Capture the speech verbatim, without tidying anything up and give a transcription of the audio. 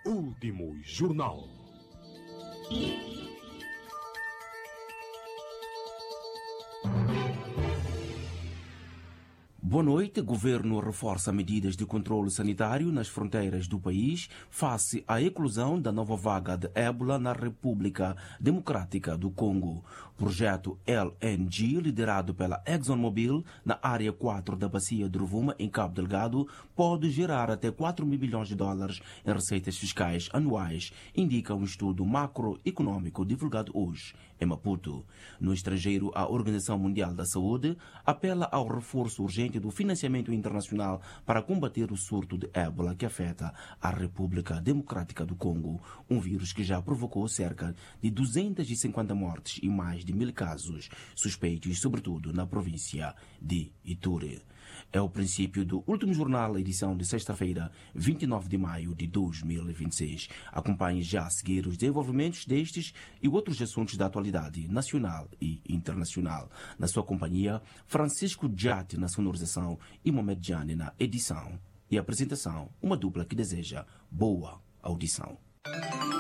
Último Jornal. Boa noite. Governo reforça medidas de controle sanitário nas fronteiras do país face à eclosão da nova vaga de ébola na República Democrática do Congo. Projeto L N G, liderado pela ExxonMobil na área quatro da bacia de Rovuma, em Cabo Delgado, pode gerar até quatro mil bilhões de dólares em receitas fiscais anuais, indica um estudo macroeconômico divulgado hoje em Maputo. No estrangeiro, a Organização Mundial da Saúde apela ao reforço urgente do financiamento internacional para combater o surto de ébola que afeta a República Democrática do Congo, um vírus que já provocou cerca de duzentas e cinquenta mortes e mais de mil casos suspeitos, sobretudo na província de Ituri. É o princípio do Último Jornal, edição de sexta-feira, vinte e nove de maio de dois mil e vinte e seis. Acompanhe já a seguir os desenvolvimentos destes e outros assuntos da atualidade nacional e internacional. Na sua companhia, Francisco Jati na sonorização e Mohamed Jani na edição e apresentação. Uma dupla que deseja boa audição.